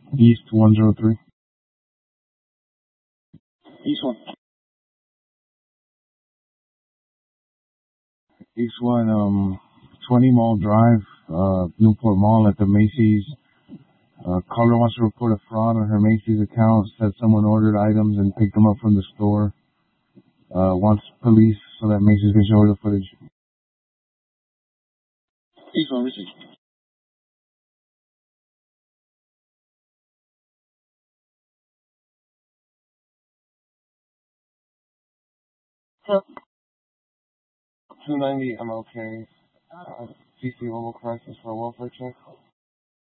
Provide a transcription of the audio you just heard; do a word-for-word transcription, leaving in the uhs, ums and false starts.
East one zero three. East one. East one, um, twenty Mall Drive, uh, Newport Mall at the Macy's. Uh, caller wants to report a fraud on her Macy's account. Said someone ordered items and picked them up from the store. Uh, wants police so that Macy's can show her the footage. East one, receive. Hello. two ninety M L K. Uh, C C Mobile Crisis for a welfare check.